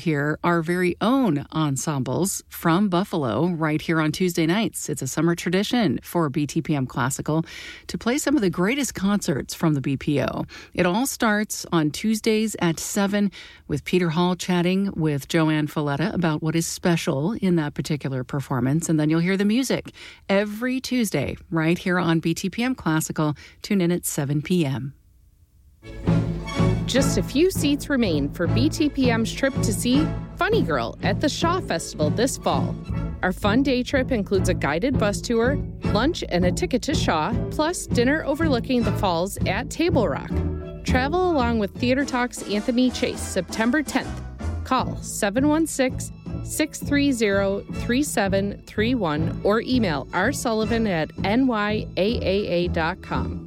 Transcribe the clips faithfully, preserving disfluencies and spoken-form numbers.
hear our very own ensembles from Buffalo right here on Tuesday nights. It's a summer tradition for B T P M Classical to play some of the greatest concerts from the B P O. It all starts on Tuesdays at seven with Peter Hall chatting with Joanne Folletta about what is special in that particular performance. And then you'll hear the music every Tuesday right here on B T P M Classical. Tune in at seven p.m. Just a few seats remain for B T P M's trip to see Funny Girl at the Shaw Festival this fall. Our fun day trip includes a guided bus tour, lunch, and a ticket to Shaw, plus dinner overlooking the falls at Table Rock. Travel along with Theater Talk's Anthony Chase September tenth. Call seven one six, six three zero, three seven three one or email r sullivan at n y a a a dot com.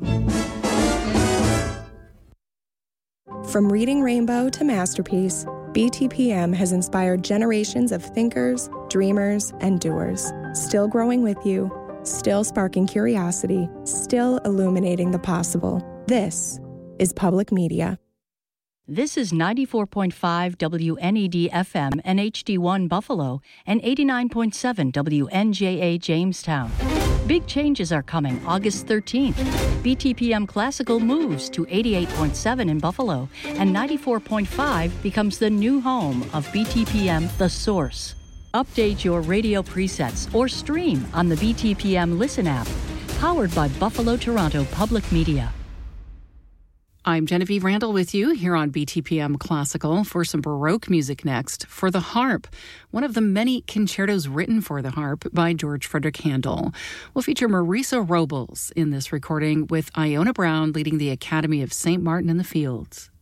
From Reading Rainbow to Masterpiece, B T P M has inspired generations of thinkers, dreamers, and doers, still growing with you, still sparking curiosity, still illuminating the possible. This is public media. This is ninety-four point five W N E D F M and H D one Buffalo and eighty-nine point seven W N J A Jamestown. Big changes are coming August thirteenth. B T P M Classical moves to eighty-eight point seven in Buffalo, and ninety-four point five becomes the new home of B T P M The Source. Update your radio presets or stream on the B T P M Listen app, powered by Buffalo Toronto Public Media. I'm Genevieve Randall with you here on B T P M Classical for some Baroque music next. For the harp, one of the many concertos written for the harp by George Frederick Handel. We'll feature Marisa Robles in this recording with Iona Brown leading the Academy of Saint Martin in the Fields.